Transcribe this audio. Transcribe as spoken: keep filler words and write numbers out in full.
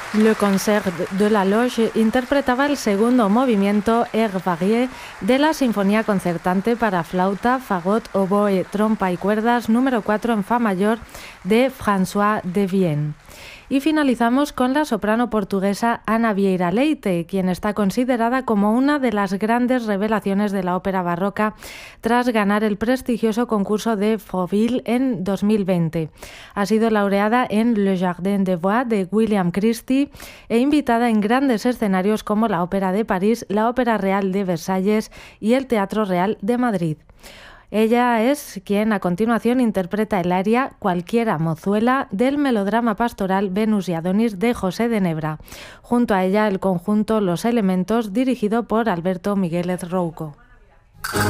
Le Concert de la Loge interpretaba el segundo movimiento Air Varié de la Sinfonía Concertante para flauta, fagot, oboe, trompa y cuerdas número cuatro en fa mayor de François de Vienne. Y finalizamos con la soprano portuguesa Ana Vieira Leite, quien está considerada como una de las grandes revelaciones de la ópera barroca tras ganar el prestigioso concurso de Fauville en dos mil veinte. Ha sido laureada en Le Jardin des Bois de William Christie e invitada en grandes escenarios como la Ópera de París, la Ópera Real de Versalles y el Teatro Real de Madrid. Ella es quien a continuación interpreta el aria Cualquiera mozuela del melodrama pastoral Venus y Adonis de José de Nebra. Junto a ella el conjunto Los Elementos, dirigido por Alberto Migueles Rouco.